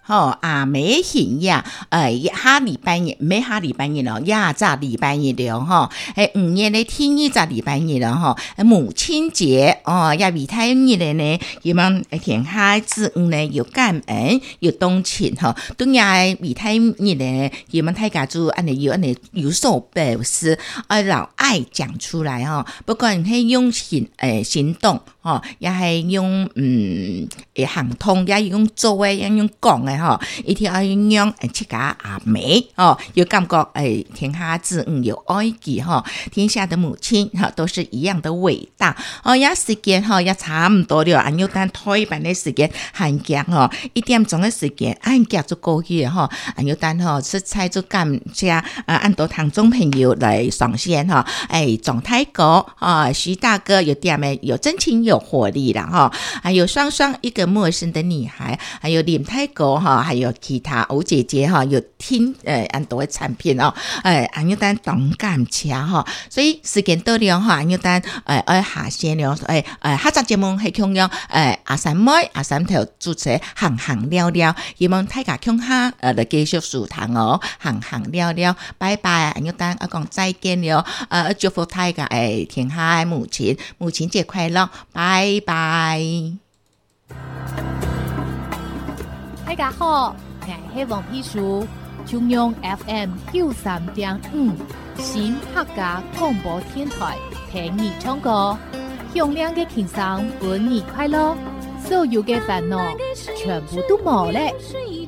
每天呀下禮拜日唔係下禮拜日咯，呀早禮拜日了5月的天日早禮拜日了母親節呀為太日咧呢，希望天下之呢有感恩有動情都呀為太日咧，希望大家就安尼有所表示老愛講出來不管係用行動也係用行動，也用做嘅，也用講嘅一定要用自家阿妹有感覺天下之有愛記天下的母親都是一樣的偉大也時間也差唔多了，按要等退班的時間寒假1點鐘的時間寒假就過去按要等實在就感謝按多聽眾朋友來上線總太哥徐大哥有點有真情有活力了還有雙雙一個陌生的女孩，還有林太哥還有其他歐姐姐有聽很多的產品還有單動感車所以時間到了還有單下線了下集節目係強調阿三妹阿三頭主持行聊聊，希望大家強下來繼續收聽行聊聊，拜拜還有單講再見了祝福大家天下母親節快樂，拜拜。 大家好，我係黃秘書，中央 FM 93.5新客家廣播電台聽你唱歌，響亮嘅輕聲伴你快樂，所有嘅煩惱全部都冇咧。